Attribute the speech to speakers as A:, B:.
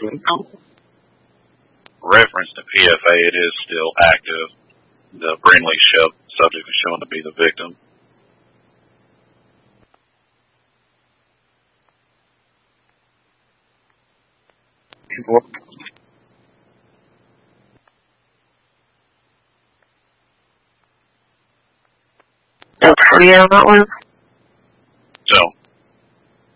A: reference to PFA, it is still active. The Brinley subject was shown to be the victim.
B: No clear on that one?